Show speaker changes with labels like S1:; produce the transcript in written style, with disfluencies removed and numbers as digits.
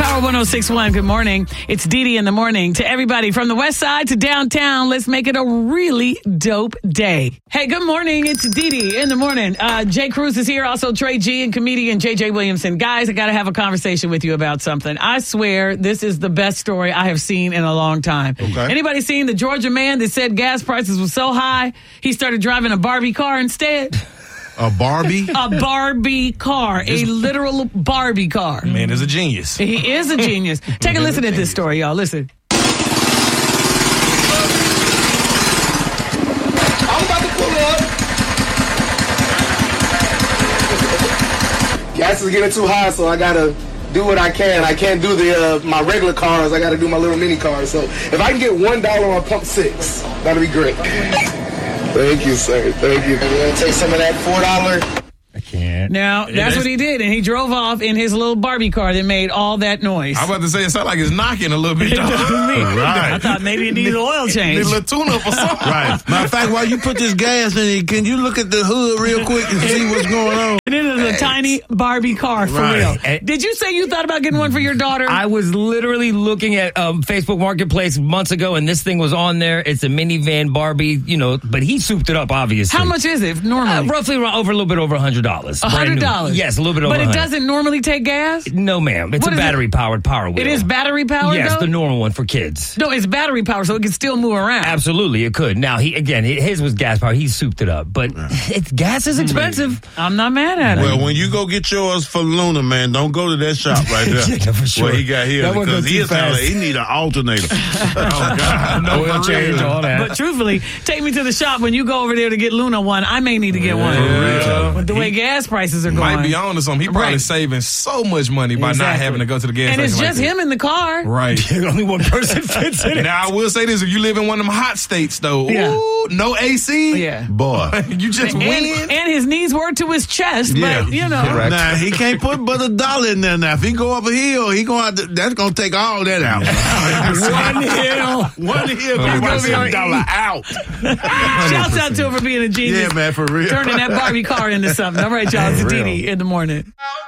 S1: Power 106.1, good morning. It's Dee in the morning. To everybody from the west side to downtown, let's make it a really dope day. Hey, good morning. It's Dee in the morning. Jay Cruz is here, also Trey G and comedian JJ Williamson. Guys, I got to have a conversation with you about something. I swear this is the best story I have seen in a long time.
S2: Okay.
S1: Anybody seen the Georgia man that said gas prices were so high, he started driving a Barbie car instead?
S2: A Barbie?
S1: A Barbie car. A literal Barbie car.
S3: Man is a genius.
S1: He is a genius. Take a listen at this story, y'all. Listen.
S4: I'm about to pull up. Gas is getting too high, so I gotta do what I can. I can't do my regular cars. I gotta do my little mini cars. So if I can get $1 on pump 6, that'll be great. Thank you, sir. Thank you. You want to take some of that $4?
S3: I can't.
S1: Now, that's what he did, and he drove off in his little Barbie car that made all that noise.
S3: I'm about to say, it sounds like it's knocking a little bit.
S1: I thought maybe it needs oil change.
S3: Need a little tune-up or something.
S2: Right. Matter of fact, while you put this gas in it, can you look at the hood real quick and see what's going on?
S1: And it is a tiny Barbie car, for real. Did you say you thought about getting one for your daughter?
S5: I was literally looking at Facebook Marketplace months ago, and this thing was on there. It's a minivan Barbie, but he souped it up, obviously.
S1: How much is it normally?
S5: Roughly a little bit over $100.
S1: $100?
S5: Yes, a little bit over
S1: But it
S5: $100.
S1: doesn't normally take gas?
S5: No, ma'am. It's
S1: What
S5: a
S1: is it?
S5: battery-powered Power Wheel.
S1: It is battery powered,
S5: Yes,
S1: though?
S5: the normal one for kids.
S1: No, it's battery powered, so it can still move around.
S5: Absolutely, it could. Now, his was gas powered. He souped it up. But gas is expensive.
S1: I'm not mad at it.
S2: Well, when you go get yours for Luna, man, don't go to that shop right there.
S5: Yeah, for sure.
S2: What he got here,
S5: That one
S2: because
S5: goes too fast.
S2: he need an alternator. Oh, God. No,
S5: Oil change, all that.
S1: But truthfully, take me to the shop when you go over there to get Luna one. I may need to get one.
S3: real.
S1: With the way gas prices are going.
S3: Might be on to something. He probably
S1: Right.
S3: saving so much money by not
S1: Exactly.
S3: having to go to the gas
S1: And it's
S3: station
S1: just
S3: like
S1: him in the car.
S3: that. Right.
S5: Only one person fits in it.
S3: Now, I will say this. If you live in one of them hot states, though,
S1: Yeah.
S3: ooh, no AC,
S1: Yeah.
S2: Boy.
S3: you just win.
S1: And his knees were to his chest,
S2: Yeah.
S1: but,
S2: Now, he can't put but $1 in there now. If he go up a hill, that's going to take all that out.
S5: One hill.
S2: One hill
S3: He's
S2: going to be
S3: gonna be
S2: $1 out.
S1: Shouts out to him for being a genius.
S2: Yeah, man, for real.
S1: Turning that Barbie car into something. All right, y'all. It's Dee in the morning.